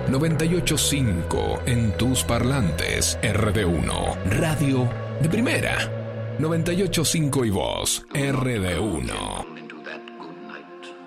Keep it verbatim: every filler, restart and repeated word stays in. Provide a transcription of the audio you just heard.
noventa y ocho punto cinco en tus parlantes. R D uno, radio de primera. noventa y ocho punto cinco y vos, R D uno.